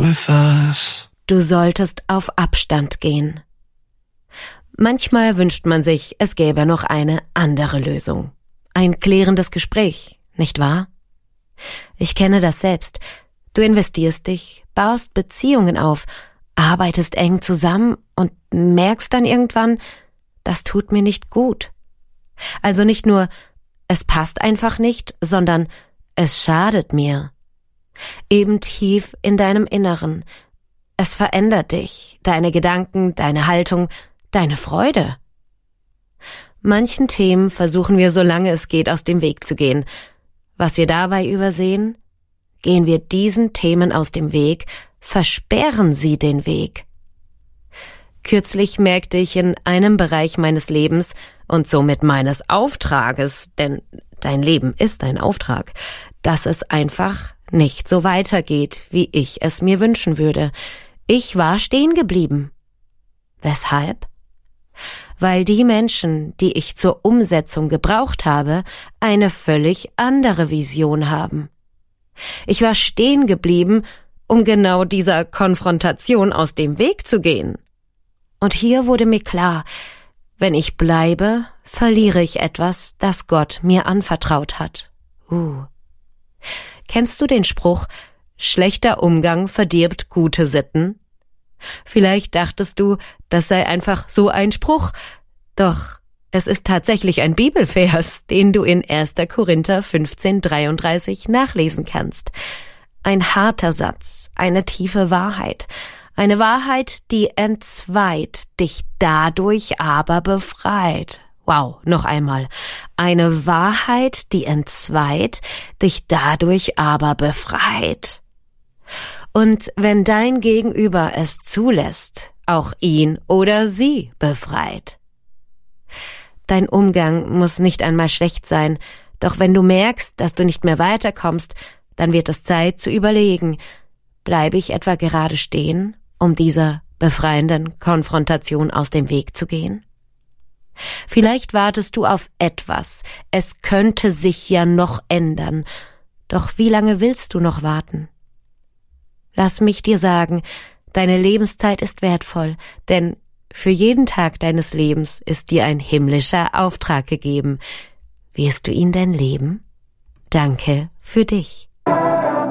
with us. Du solltest auf Abstand gehen. Manchmal wünscht man sich, es gäbe noch eine andere Lösung. Ein klärendes Gespräch, nicht wahr? Ich kenne das selbst. Du investierst dich, baust Beziehungen auf, arbeitest eng zusammen und merkst dann irgendwann, das tut mir nicht gut. Also nicht nur, es passt einfach nicht, sondern es schadet mir. Eben tief in deinem Inneren. Es verändert dich, deine Gedanken, deine Haltung, deine Freude. Manchen Themen versuchen wir, solange es geht, aus dem Weg zu gehen. Was wir dabei übersehen? Gehen wir diesen Themen aus dem Weg, versperren sie den Weg. Kürzlich merkte ich in einem Bereich meines Lebens und somit meines Auftrages, denn dein Leben ist ein Auftrag, dass es einfach nicht so weitergeht, wie ich es mir wünschen würde. Ich war stehen geblieben. Weshalb? Weil die Menschen, die ich zur Umsetzung gebraucht habe, eine völlig andere Vision haben. Ich war stehen geblieben, um genau dieser Konfrontation aus dem Weg zu gehen. Und hier wurde mir klar, wenn ich bleibe, verliere ich etwas, das Gott mir anvertraut hat. Kennst du den Spruch, schlechter Umgang verdirbt gute Sitten? Vielleicht dachtest du, das sei einfach so ein Spruch. Doch es ist tatsächlich ein Bibelvers, den du in 1. Korinther 15,33 nachlesen kannst. Ein harter Satz, eine tiefe Wahrheit. Eine Wahrheit, die entzweit, dich dadurch aber befreit. Wow, noch einmal. Eine Wahrheit, die entzweit, dich dadurch aber befreit. Und wenn dein Gegenüber es zulässt, auch ihn oder sie befreit. Dein Umgang muss nicht einmal schlecht sein, doch wenn du merkst, dass du nicht mehr weiterkommst, dann wird es Zeit zu überlegen, bleibe ich etwa gerade stehen, um dieser befreienden Konfrontation aus dem Weg zu gehen? Vielleicht wartest du auf etwas, es könnte sich ja noch ändern, doch wie lange willst du noch warten? Lass mich dir sagen, deine Lebenszeit ist wertvoll, denn für jeden Tag deines Lebens ist dir ein himmlischer Auftrag gegeben. Wirst du ihn denn leben? Danke für dich.